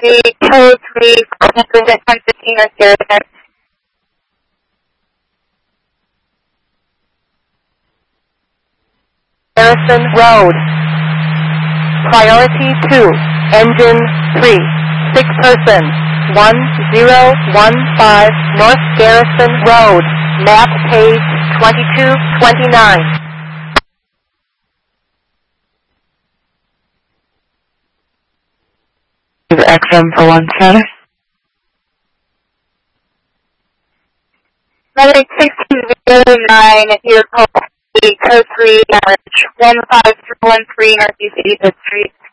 3, code 3, 1015 North Garrison. Garrison Road. Priority 2, engine 3, 6 persons, 1015 North Garrison Road, map page 2229. XM for 1 status. Medic 1609, your code 3, marriage 15313 Northeast 85th Street.